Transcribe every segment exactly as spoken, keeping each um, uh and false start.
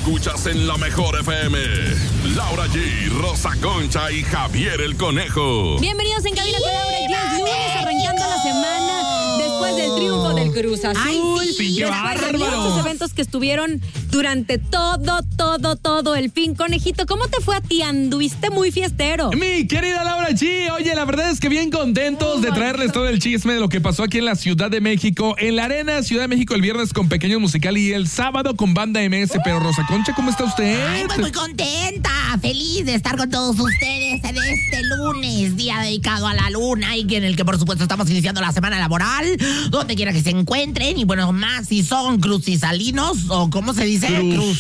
escuchas en la mejor F M. Laura G, Rosa Concha y Javier el Conejo. Bienvenidos en Cabina con Laura G. Es lunes, arrancando la semana después del triunfo del Cruz Azul. Ay, sí, qué bárbaro. Muchos eventos que estuvieron durante todo, todo, todo el fin. Conejito, ¿cómo te fue a ti? Anduviste muy fiestero. Mi querida Laura G, oye, la verdad es que bien contentos oh, de traerles todo el chisme de lo que pasó aquí en la Ciudad de México. En la Arena Ciudad de México el viernes con Pequeño Musical y el sábado con Banda M S. Pero Rosa Concha, ¿cómo está usted? Ay, pues muy contenta, feliz de estar con todos ustedes en este lunes, día dedicado a la luna y en el que por supuesto estamos iniciando la semana laboral, donde quiera que se encuentren. Y bueno, más si son cruzisalinos o ¿cómo se dice? Cruz,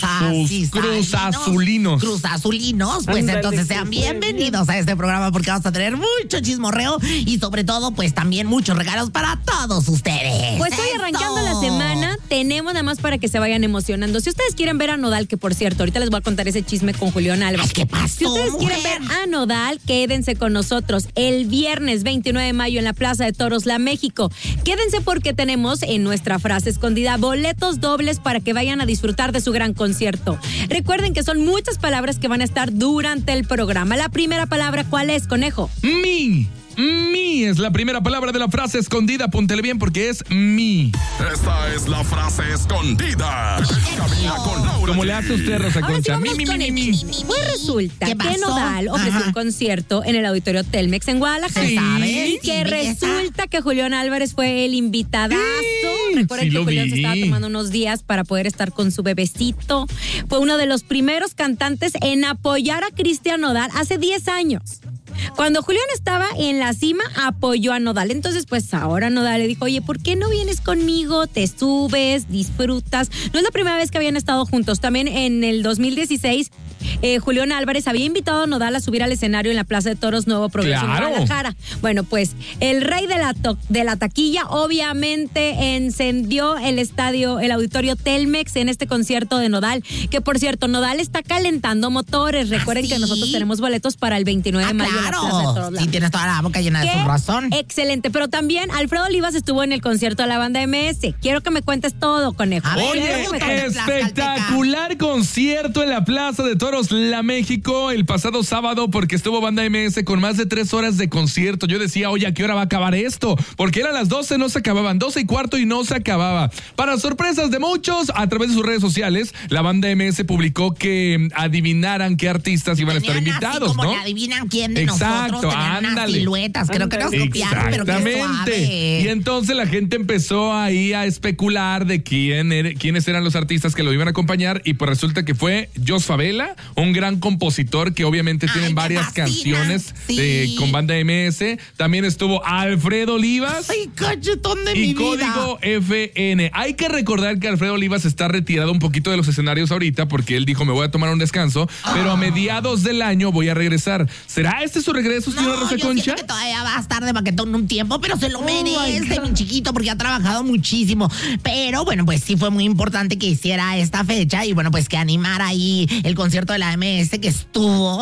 Cruzazulinos. Cruzazulinos, pues Andale, entonces sean bienvenidos a este programa porque vamos a tener mucho chismorreo y sobre todo pues también muchos regalos para todos ustedes. Pues hoy arrancando la semana tenemos nada más para que se vayan emocionando. Si ustedes quieren ver a Nodal, que por cierto, ahorita les voy a contar ese chisme con Julián Álvarez. Ay, ¿qué pasó, Si ustedes mujer? quieren ver a Nodal, quédense con nosotros el viernes veintinueve de mayo en la Plaza de Toros La México. Quédense porque tenemos en nuestra frase escondida boletos dobles para que vayan a disfrutar de su gran concierto. Recuerden que son muchas palabras que van a estar durante el programa. La primera palabra, ¿cuál es, Conejo? Mi. Mi es la primera palabra de la frase escondida. Apúntele bien porque es mi. Esta es la frase escondida. Cabina con Laura ¿Cómo G. le hace usted, Rosa Ahora sí Concha? vamos Mi, mi, con mi, el mi, mi, mi. mi, mi. Pues resulta ¿Qué que pasó? Nodal ofreció Ajá. un concierto en el auditorio Telmex en Guadalajara. Sí. ¿Sabes? Y que Sí, belleza. resulta que Julián Álvarez fue el invitadazo. Sí, Recuerden sí que lo Julián vi. se estaba tomando unos días para poder estar con su bebecito. Fue uno de los primeros cantantes en apoyar a Cristian Nodal hace diez años. Cuando Julián estaba en la cima, apoyó a Nodal. Entonces, pues ahora Nodal le dijo, oye, ¿por qué no vienes conmigo? Te subes, disfrutas. No es la primera vez que habían estado juntos. También en el dos mil dieciséis, eh, Julián Álvarez había invitado a Nodal a subir al escenario en la Plaza de Toros Nuevo Progreso ¡Claro! en Guadalajara. Bueno, pues el rey de la, to- de la taquilla obviamente encendió el estadio, el auditorio Telmex en este concierto de Nodal. Que por cierto, Nodal está calentando motores. Recuerden ¿Ah, sí? que nosotros tenemos boletos para el veintinueve de Ah, mayo. En la Plaza de Toros claro. La Sí, tienes toda la boca llena de Qué su razón. Excelente, pero también Alfredo Olivas estuvo en el concierto de la Banda M S. Quiero que me cuentes todo, Conejo. A ver, Oye, quiero que me cuentes, espectacular concierto en la Plaza de Toros La México el pasado sábado porque estuvo Banda M S con más de tres horas de concierto. Yo decía, oye, ¿a qué hora va a acabar esto? Porque eran las doce, no se acababan, doce y cuarto y no se acababa. Para sorpresas de muchos, a través de sus redes sociales, la Banda M S publicó que adivinaran qué artistas iban a estar Tenían invitados, así como ¿no? le adivinan quién de Exacto, nosotros tenían unas ándale. siluetas. Creo que nos copiaron, pero qué Exactamente. suave. Y entonces la gente empezó ahí a especular de quién er, quiénes eran los artistas que lo iban a acompañar y pues resulta que fue Jos Favela, un gran compositor que obviamente Ay, tienen me varias fascina, canciones sí. de, con Banda M S. También estuvo Alfredo Olivas. Ay, cachetón de Y mi Código vida. F N. Hay que recordar que Alfredo Olivas está retirado un poquito de los escenarios ahorita porque él dijo me voy a tomar un descanso, Ah. pero a mediados del año voy a regresar. ¿Será este su regreso, señora No, Rosa yo Concha? siento que todavía va a estar de baquetón un tiempo, pero se lo Oh, my merece, God. mi chiquito, porque ha trabajado muchísimo. Pero bueno, pues sí fue muy importante que hiciera esta fecha y bueno, pues que animara ahí el concierto de la M S que estuvo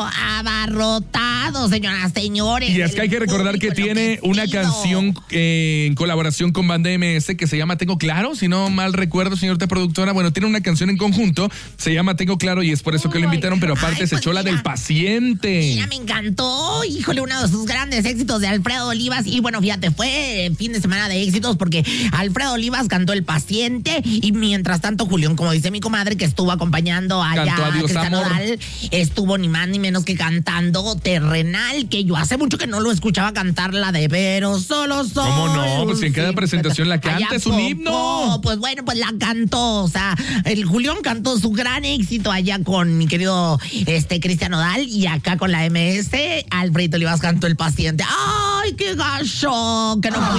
abarrotado, señoras, señores. Y es que hay que El recordar que público tiene una enloquecido. canción eh, en colaboración con Banda M S que se llama Tengo Claro, si no mal recuerdo, señorita productora. Bueno, tiene una canción en conjunto, se llama Tengo Claro y es por eso que lo invitaron, pero aparte Ay, se pues echó la mira. del paciente. Mira, me encantó, híjole, uno de sus grandes éxitos de Alfredo Olivas. Y bueno, fíjate, fue fin de semana de éxitos porque Alfredo Olivas cantó El Paciente y mientras tanto Julián, como dice mi comadre, que estuvo acompañando allá Cantó a Adiós, Cristian Amor. Nodal, estuvo ni más ni menos que cantando Terrenal, que yo hace mucho que no lo escuchaba cantar la de Pero solo soy. ¿Cómo no? Pues si en cada un presentación la canta, Allá es un po- himno. po- Pues bueno, pues la cantó, o sea, el Julián cantó su gran éxito allá con mi querido este Cristian Nodal y acá con la M S, Alfredo Olivas cantó El Paciente. ¡Ay, qué gacho! Que no fui.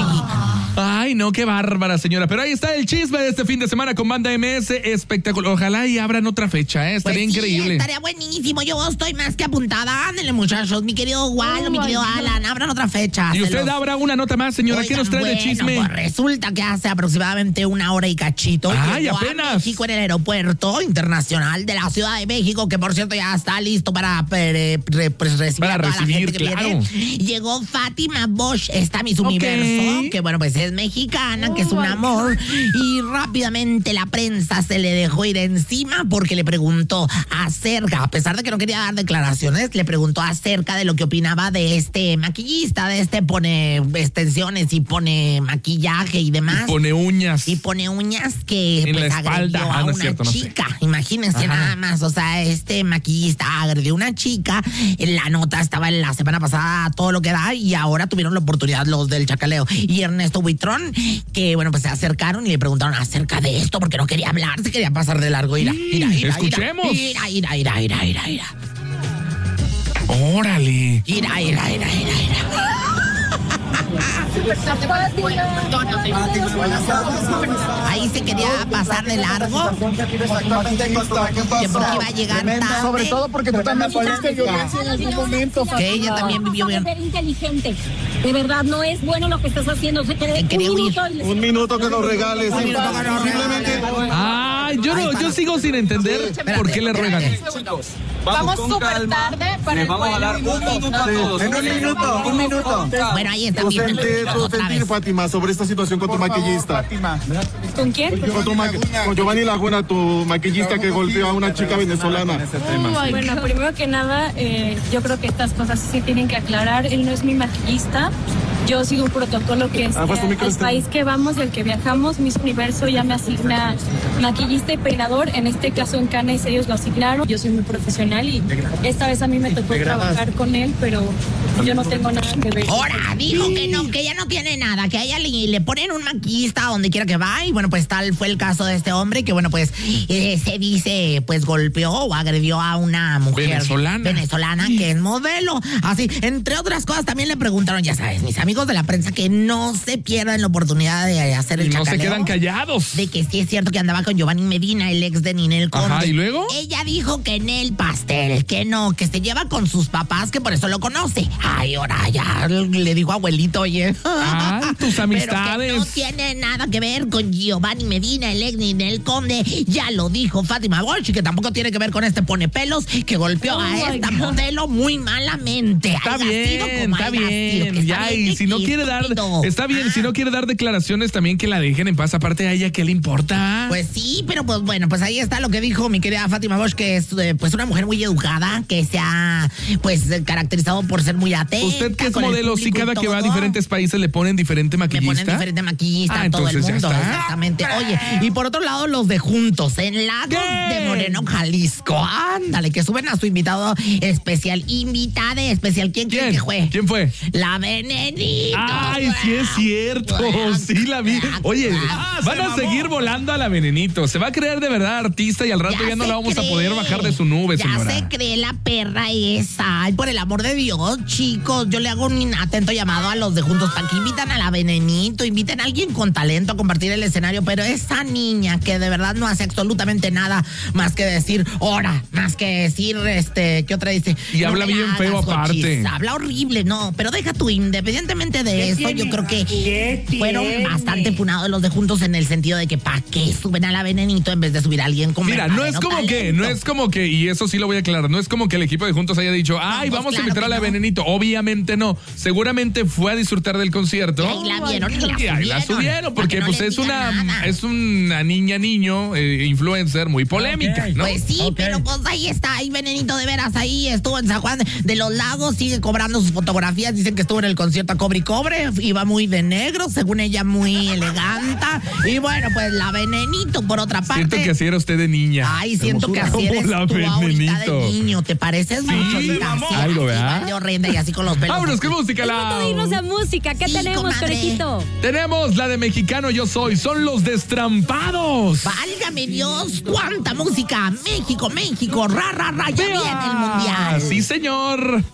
Ay, no, qué bárbara, señora. Pero ahí está el chisme de este fin de semana con Banda M S. Espectacular. Ojalá y abran otra fecha, ¿eh? Estaría Pues sí, increíble. estaría buenísimo. Yo estoy más que apuntada. Ándale, muchachos. Mi querido Walo, oh, mi querido Alan, abran otra fecha. Y usted los... abra una nota más, señora. Oigan, ¿qué nos trae bueno, de chisme? Pues resulta que hace aproximadamente una hora y cachito. ¡Ay, apenas! A México en el aeropuerto internacional de la Ciudad de México, que por cierto ya está listo para, pre, pre, pre, recibir para a toda recibir, la gente que claro. viene. Llegó Fátima Bosch, esta Miss Universo, okay. que bueno, pues es mexicana, oh, que es un amor. Y rápidamente la prensa se le dejó ir encima porque le preguntó acerca, a pesar de que no quería dar declaraciones, le preguntó acerca de lo que opinaba de este maquillista, de este pone extensiones y pone maquillaje y demás. Y pone uñas. Y pone uñas que en pues la espalda. agredió Ah, a no una es cierto, no chica. sé. Imagínense Ajá. nada más, o sea, este maquillista agredió a una chica. En la nota estaba en la semana pasada todo lo que da y ahora tuvieron la oportunidad los del chacaleo y Ernesto Buitrón, que bueno, pues se acercaron y le preguntaron acerca de esto porque no quería hablar, se quería pasar de largo. Ira, ira, ira, escuchemos. Ira, ira, ira, ira, ira, ira. Órale. Ira, ira, ira, ira, ira. Ahí se quería pasar de largo. Que porque iba a llegar tarde. Sobre todo porque tú también saliste violencia en algún momento. Que ella también vivió bien. Ser inteligente. De verdad, no es bueno lo que estás haciendo. Se te un, minuto un minuto que nos regales. Un minuto que nos regales. Ay, yo, no, yo sigo sin entender sí, por qué le ruegan. Vamos súper tarde para el vamos a dar un minuto a todos. En un minuto, un minuto. Bueno, ahí está. Tu sentir, tu sentir, Fátima, sobre esta situación con tu maquillista. ¿Con quién? Con, tu ma con Giovanni Laguna, tu maquillista que golpeó a una chica venezolana. Oh, bueno, primero que nada, eh, yo creo que estas cosas sí tienen que aclarar. Él no es mi maquillista. Yo sigo un protocolo que es ah, pues, eh, el país que vamos, del que viajamos. Miss Universo ya me asigna maquillista y peinador. En este caso en Cannes ellos lo asignaron. Yo soy muy profesional y esta vez a mí me tocó trabajar con él, pero yo no tengo nada que ver. Ahora, dijo que no, que ella no tiene nada, que a ella le, le ponen un maquillista donde quiera que va. Y bueno, pues tal fue el caso de este hombre que bueno, pues eh, se dice, pues golpeó o agredió a una mujer venezolana, venezolana que es modelo. Así, entre otras cosas también le preguntaron, ya sabes, mis amigos de la prensa, que no se pierdan la oportunidad de hacer el y no chacaleo, se quedan callados. De que sí es cierto que andaba con Giovanni Medina, el ex de Ninel Conde. Ajá, ¿y luego? Ella dijo que en el pastel, que no, que se lleva con sus papás, que por eso lo conoce. Ay, ahora ya le dijo abuelito, oye. Ah, tus amistades. Pero que no tiene nada que ver con Giovanni Medina, el ex de Ninel Conde. Ya lo dijo Fátima Bosch, que tampoco tiene que ver con este ponepelos que golpeó oh a esta God. modelo muy malamente. Está bien, está bien. Ya, y si no quiere dar, está bien, ah. si no quiere dar declaraciones también que la dejen en paz, aparte a ella, ¿qué le importa? Pues sí, pero pues bueno, pues ahí está lo que dijo mi querida Fátima Bosch, que es eh, pues una mujer muy educada, que se ha pues caracterizado por ser muy atenta. ¿Usted que es modelo, sí cada que va a diferentes países le ponen diferente maquillista? Le ponen diferente maquillista ah, a todo el mundo, ya está. Exactamente. Oye, y por otro lado los de Juntos, en Lagos ¿Qué? de Moreno, Jalisco, ándale, que suben a su invitado especial, invitada especial, ¿quién creen que fue? ¿Quién fue? La Venenito. Ay, sí es cierto, sí la vi. Oye, van a seguir volando a la Venenito. Se va a creer de verdad artista y al rato ya, ya no la vamos cree. a poder bajar de su nube, ya señora. Ya se cree la perra esa. Ay, por el amor de Dios, chicos, yo le hago un atento llamado a los de Juntos para que invitan a la Venenito, inviten a alguien con talento a compartir el escenario, pero esa niña que de verdad no hace absolutamente nada más que decir hora, más que decir, este, ¿qué otra dice? Y no habla bien feo aparte. Habla horrible, no, pero deja tú, independientemente de eso, yo creo que fueron bastante punados los de Juntos en el sentido de que ¿para qué suben a la Venenito en vez de subir a alguien con Mira, no es como talento? que, no es como que, y eso sí lo voy a aclarar, no es como que el equipo de Juntos haya dicho, ay, no, pues vamos claro a invitar a la no. Venenito. Obviamente no. Seguramente fue a disfrutar del concierto. Y ahí la vieron y la y subieron. Ahí la subieron, porque no pues es una, nada. es una niña, niño, eh, influencer muy polémica, okay. ¿no? Pues sí, okay. pero pues ahí está, ahí Venenito de veras, ahí estuvo en San Juan de los Lagos, sigue cobrando sus fotografías, dicen que estuvo en el concierto a cobre y cobre, iba muy de negro, según ella muy elegante, y bueno, pues la Venenito por otra parte. Siento que así era usted de niña. Ay, siento que así eres la tú Venenito. ahorita de niño, ¿te pareces sí, mucho? Así, algo, ¿verdad? De horrenda y así con los pelos. Vámonos, ¿qué música? La... Dinos a música, ¿qué sí, tenemos, conejito? Tenemos la de Mexicano Yo Soy, son los Destrampados. Válgame Dios, cuánta música. México, México, ra, ra, ra, ya viene el mundial. Sí, señor.